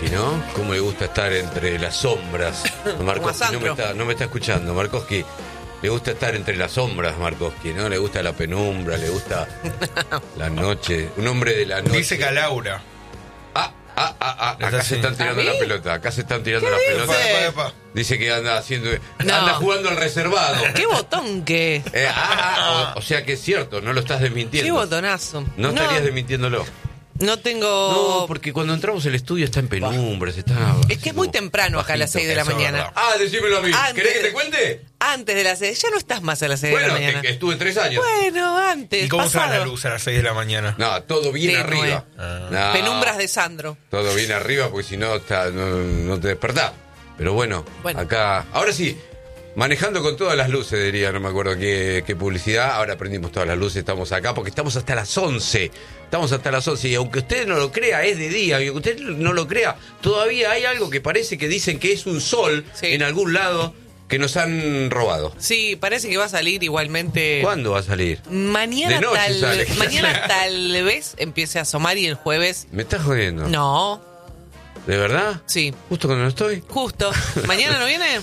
Markowski, ¿no? Cómo le gusta estar entre las sombras. Markowski no me está escuchando. Markowski le gusta estar entre las sombras, Markowski, ¿no? Le gusta la penumbra, le gusta la noche. Un hombre de la noche. Dice Calaura. Acá se están tirando la pelota. Acá se están tirando la pelota. Epa. Dice que anda anda jugando al reservado. ¿Qué botón que? O sea que es cierto, no lo estás desmintiendo. ¿Qué botonazo? No estarías desmintiéndolo. No tengo... No, porque cuando entramos el estudio está en penumbra, Es que es muy temprano acá a las 6 de la mañana. Decímelo a mí. ¿Querés que te cuente? Antes de las 6. Ya no estás más a las 6 de la mañana. Bueno, que estuve 3 años. Bueno, antes. ¿Y cómo pasado. sale la luz a las 6 de la mañana? No, todo bien Tenue. arriba. No, Penumbras de Sandro. todo bien arriba, porque si no, no te despertás. Pero bueno, acá... Ahora sí, manejando con todas las luces, diría, no me acuerdo qué publicidad. Ahora prendimos todas las luces, estamos acá, porque estamos hasta las 11. Estamos hasta las 11, y aunque usted no lo crea, es de día. Y aunque usted no lo crea, todavía hay algo que parece que dicen que es un sol en algún lado que nos han robado. Sí, parece que va a salir igualmente. ¿Cuándo va a salir? Mañana, De noche sale. mañana tal vez empiece a asomar y el jueves... ¿Me estás jodiendo? No. ¿De verdad? Sí. ¿Justo cuando no estoy? Justo. ¿Mañana no viene?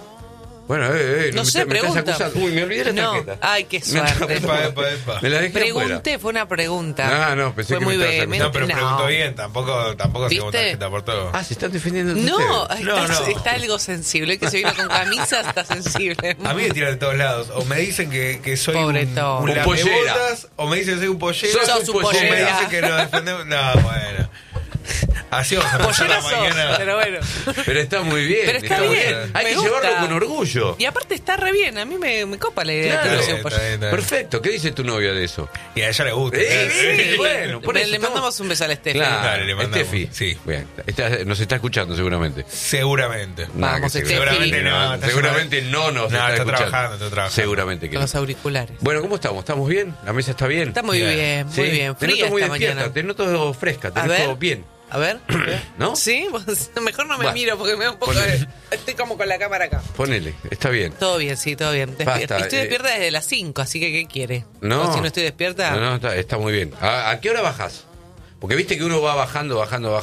Bueno, no sé, me estás pregunta. acusando. Uy, me olvidé la tarjeta. Ay, qué suerte. Epa. Me la dejé Pregunté, afuera. fue una pregunta. No, pensé fue que muy me estabas vehemente. No, pero preguntó bien, tampoco hacemos ¿Viste? tarjeta por todo. Se están defendiendo entre No, ustedes. está algo sensible. El que se vino con camisa está sensible. A mí me tiran de todos lados. O me dicen que soy Pobretón. un Un pollera. lamebotas, o me dicen que soy un pollera, Sos un o me pollera. dicen que nos defendemos. No, bueno. Así vamos a empezar la Pollerazo, mañana. pero bueno. Pero está muy bien. Pero está bien, Hay me que gusta. llevarlo con orgullo. Y aparte está re bien. A mí me copa la idea Claro. de que sea un pollo. Está bien. Perfecto. ¿Qué dice tu novia de eso? Y a ella le gusta. Bueno, por eso Le mandamos un beso a la Steffi. Claro, Dale, le mandamos. Steffi. Sí. Bien. Nos está escuchando seguramente. Seguramente. Vamos, que Steffi. Seguramente no. Seguramente no nos está escuchando. Trabajando. Seguramente que Con no. los auriculares. Bueno, ¿cómo estamos? ¿Estamos bien? ¿La mesa está bien? Está muy bien, muy ¿Sí? bien. Te Fría noto muy esta despierta, mañana. te noto fresca, te A ver. noto bien. A ver. ¿No? Sí, pues, mejor no me Va. miro porque me da un poco Ponele. de... Estoy como con la cámara acá. Ponele, está bien. Todo bien, sí, todo bien. Basta, Estoy despierta desde las 5, así que ¿qué quiere? No. O si no estoy despierta... No, está muy bien. ¿A qué hora bajás? Porque viste que uno va bajando.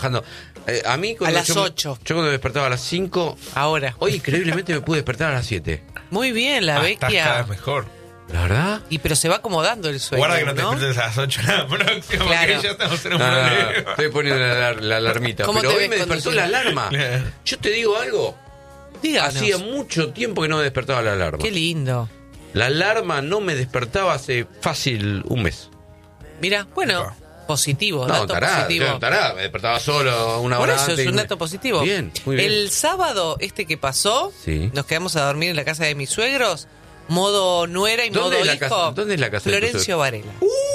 A mí A las 8. Yo cuando despertaba a las 5, Ahora. hoy increíblemente me pude despertar a las 7. Muy bien, la Estás cada vecchia. vez mejor. ¿La verdad? Y pero se va acomodando el sueño, Guarda que no te ¿no? despiertes a las 8 la próxima, Claro. porque ya estamos en un No, problema. estoy poniendo la alarmita. ¿Cómo Pero te hoy ves me despertó conduciendo? la alarma. Yo te digo algo. Díganos. Hacía mucho tiempo que no me despertaba la alarma. Qué lindo. La alarma no me despertaba hace fácil un mes. Mira, bueno, positivo, No, dato tará, positivo. yo tará, me despertaba solo una Por hora eso antes. es un dato positivo. Bien, muy bien. El sábado que pasó, Sí. nos quedamos a dormir en la casa de mis suegros, modo nuera y modo ¿Dónde es la hijo. casa? ¿Dónde es la casa de tus Florencio Varela.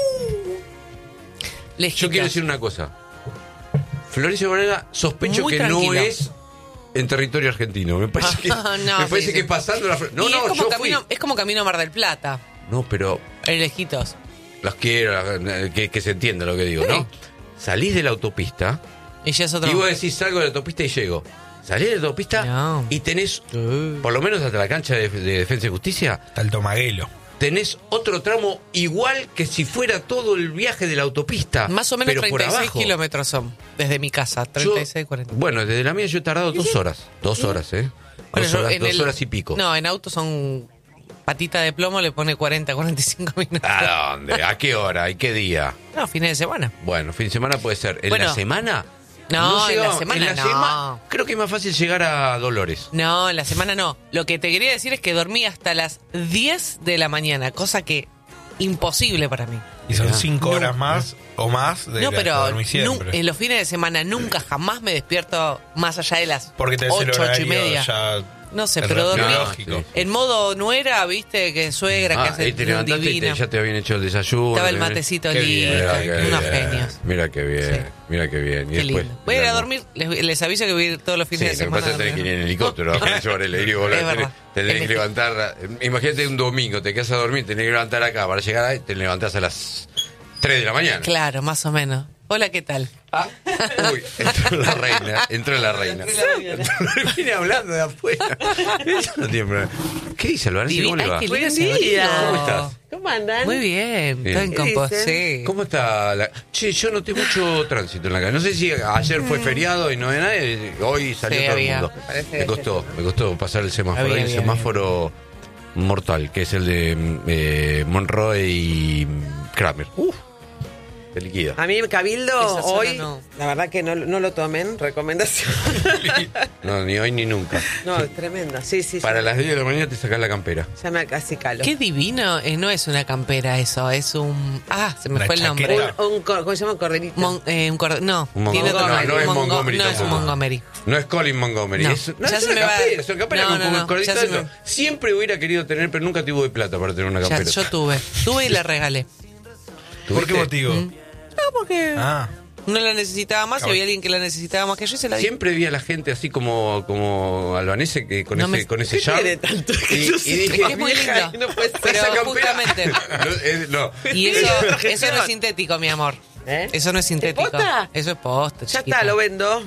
Yo quiero decir una cosa. Florencio Varela, sospecho Muy que tranquilo. no es en territorio argentino. Me parece que, No, me parece sí, que sí. pasando la... No, Y no, es como yo camino, fui. es como camino a Mar del Plata, No, pero en lejitos. los quiero, que se entienda lo que digo, ¿no? Salís de la autopista Y ya es otro. y vos decís, salgo de la autopista y llego. Salís de la autopista No. y tenés, por lo menos hasta la cancha de Defensa y Justicia, Hasta el Tomaguelo. tenés otro tramo igual que si fuera todo el viaje de la autopista. Más o menos pero por 36 abajo. kilómetros son, desde mi casa, 36, 40. Bueno, desde la mía yo he tardado 2 horas. 2 horas, ¿eh? Bueno, 2 yo horas, en 2 horas y pico. No, en auto son patita de plomo, le pone 40, 45 minutos. ¿A dónde? ¿A qué hora? ¿Y qué día? No, fines de semana. Bueno, fin de semana puede ser. ¿En Bueno, la semana? no, en la llegaba- semana en la no. sema- creo que es más fácil llegar a Dolores. No, en la semana no. Lo que te quería decir es que dormí hasta las 10 de la mañana, cosa que imposible para mí. Y son Mirá. 5 horas más o más de No, las que pero dormí siempre. en los fines de semana nunca jamás me despierto más allá de las Porque tenés el 8, 8 y horario media. ya... No sé, el pero dormí biológico. Sí. en modo nuera, viste, que suegra, que hace y te levantaste y divina. ya te habían hecho el desayuno. Estaba el ¿eh? matecito Qué listo, bien, qué unos bien. genios. Mira qué bien, Sí. mira qué bien. Y Qué después, lindo. Voy a ir a dormir, les aviso que voy a ir todos los Sí, fines de lo que semana. pasa es que tenés que ir en helicóptero a llevar el aire y volar. Es verdad. Tenés que levantar. Imagínate un domingo, te quedas a dormir, tenés que levantar acá. Para llegar ahí, te levantás a las 3 de la mañana. Claro, más o menos. Hola, ¿qué tal? Uy, entró la reina. Viene hablando de afuera. Eso no tiene problema. ¿Qué dice Alvarez? ¿Cómo le va? Qué Buen lindo, día. ¿Cómo estás? ¿Cómo andan? Muy bien, Bien. todo en ¿Qué composición. dicen? ¿Cómo está la...? Che, yo noté mucho tránsito en la calle. No sé si ayer fue feriado y no había nadie, hoy salió Sí, todo había. el mundo. Me parece Me costó pasar el semáforo. Había, Hay un había, semáforo mortal, que es el de Monroe y Kramer. Te liquida. A mí Cabildo Esa zona hoy, no. la verdad que no lo tomen, recomendación. No, ni hoy ni nunca. No, es tremendo. Sí, sí. Para sí. las 10 de la mañana te sacás la campera. Ya me casi calo. Qué divino, no es una campera eso, es un... se me Una fue el nombre. chaqueta. ¿Cómo se llama? Corderito. No, Un tiene otro Montgomery. nombre. No es Montgomery No es un tampoco. Montgomery. No es Colin Montgomery. No. Es, Ya es se una me va- campera, es una campera No, con no, un no, cordito ya se dentro. me- Siempre hubiera querido tener, pero nunca tuve plata para tener una Ya, campera. yo tuve y la regalé. ¿Por qué ¿Tuviste? motivo? No, porque Ah, no la necesitaba más y había alguien que la necesitaba más que yo y se la di. Siempre vi a la gente así como albanese que con No ese me- con ese ¿Qué jab. tiene tanto que y, yo y soy dije, Es muy vieja lindo. y no puede ser. Pero esa campera- justamente. no. Y Tiene otra eso gestión. no es sintético, mi amor. ¿Eh? Eso no es sintético. posta? Eso es posta, Ya chiquita. está, lo vendo.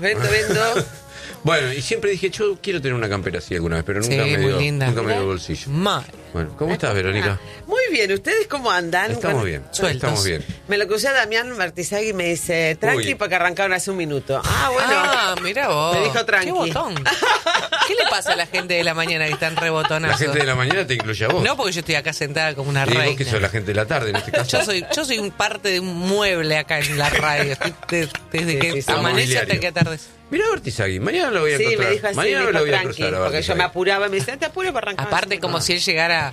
Bueno, y siempre dije, yo quiero tener una campera así alguna vez, pero Sí, nunca me muy dio, linda. nunca me dio el bolsillo. Mal. Bueno, ¿cómo estás, Verónica? Muy bien, ¿ustedes cómo andan? Estamos bien. Sueltos. Estamos bien. Me lo crucé a Damián Martizagui y me dice, tranqui, Uy. porque arrancaron hace un minuto. Ah, bueno. Ah, mira vos. Me dijo tranqui. Qué botón. ¿Qué le pasa a la gente de la mañana que están La rebotonazos? gente de la mañana te incluye a vos. No, porque yo estoy acá sentada como una y vos que sos reina. la gente de la tarde en este caso. Yo soy un parte de un mueble acá en la radio. Estoy desde Sí, que sí, sí. amanece hasta Mobiliario. que atardece. Mirá Bertizagui, mañana lo voy a Sí, encontrar. me dijo así, mañana me lo dijo voy a tranqui, cruzar a porque yo Bertizagui. me apuraba, me decía, te apuro para arrancar. Aparte, como si él llegara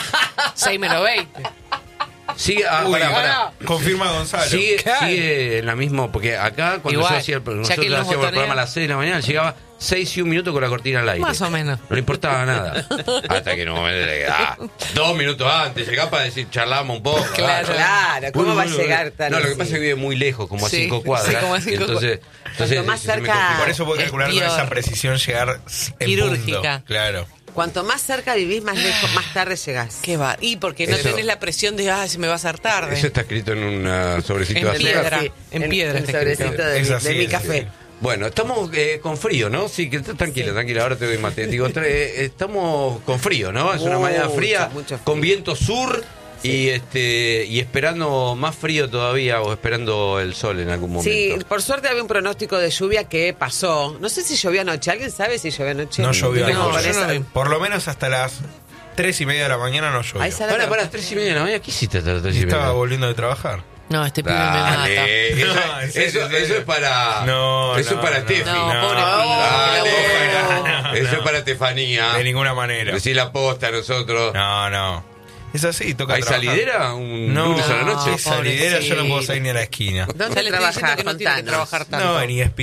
6 menos 20. Sigue, Uy, pará. confirma Gonzalo. Sigue en la misma, porque acá cuando Igual, yo hacía el, ya que nosotros él nos hacíamos el programa a botonea. las 6 de la mañana, llegaba 6 y 1 minuto con la cortina al aire. Más o menos. No le importaba nada. Hasta que en un momento le quedaba 2 minutos antes, llegaba para decir, charlamos un poco. Claro. Claro, ¿cómo va a llegar tan No, lo que así? pasa es que vive muy lejos, como a Sí, 5 sí, cuadras. como a 5 entonces, Cuanto más se me cerca- complica. Por eso puedo Es calcular con peor. esa precisión llegar en Quirúrgica. punto. Claro. Cuanto más cerca vivís, más lejos, más tarde llegás. ¿Qué va? Y porque no Eso- tenés la presión de, se me va a hacer tarde. Eso está escrito en un sobrecito En de azúcar. piedra. Sí, En piedra el está escrito. sobrecito de, Es mi- así, de mi es café. así. Bueno, estamos con frío, ¿no? Sí, que tranquila, ahora te doy mate. Digo, estamos con frío, ¿no? Es una mañana fría, mucho frío. con viento sur y esperando más frío todavía o esperando el sol en algún momento. Sí, por suerte había un pronóstico de lluvia que pasó. No sé si llovió anoche. ¿Alguien sabe si llovió anoche? No llovió tengo anoche. con yo no esa- vi. Por lo menos hasta las 3:30 de la mañana no llovió. Ahí sale- Para, 3:30 de la mañana, ¿qué hiciste hasta las 3:30? Estaba volviendo de trabajar. No, este pibe me mata. Dale, eso, No, en serio, eso- en serio. eso es para. No, eso no, es para no. Tefi. No, pobre No, pibe. Dale. que la boca. Eso es para Estefanía. De ninguna manera. Decir la posta a nosotros. No. Es así, toca ¿Hay trabajar. salidera un No, lunes a la noche? ¿qué salidera? Yo no puedo pobrecito. salir ni a la esquina. ¿Dónde Ya le estoy diciendo trabajas, que no tiene que contanos? trabajar tanto. No, en ESPN.